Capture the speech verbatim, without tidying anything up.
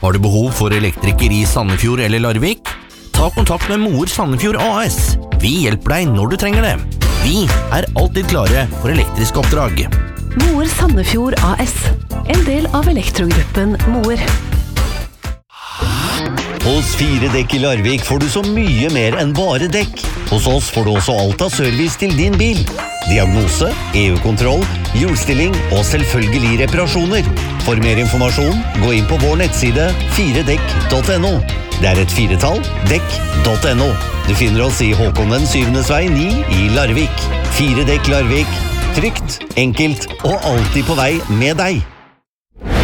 Har du behov for elektriker i Sandefjord eller Larvik? Ta kontakt med Moer Sandefjord A S. Vi hjelper deg når du trenger det. Vi er alltid klare for elektriske oppdrag. Moer Sandefjord A S, en del av elektrogruppen Moer. Hos fire dekk i Larvik får du så mye mer enn bare dekk. Hos oss får du også alt av service til din bil. Diagnose, E U-kontroll, hjulstilling og selvfølgelig reparasjoner. For mer informasjon, gå inn på vår nettside fire dekk punktum no. Det er et firetall, dekk punktum no. Du finner oss i Håkon den syvendes vei ni i Larvik. Fire dekk Larvik. Trygt, enkelt og alltid på vei med deg.